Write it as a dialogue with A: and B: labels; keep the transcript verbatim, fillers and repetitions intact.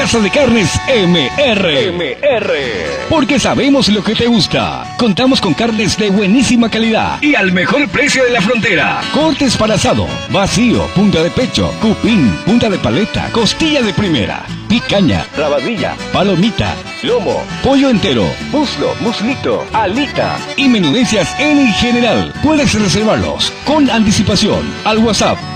A: Casa de Carnes M R. M R. Porque sabemos lo que te gusta. Contamos con carnes de buenísima calidad y al mejor precio de la frontera. Cortes para asado, vacío, punta de pecho, cupín, punta de paleta, costilla de primera, picaña, rabadilla, palomita, lomo, pollo entero, muslo, muslito, alita y menudencias en general. Puedes reservarlos con anticipación al WhatsApp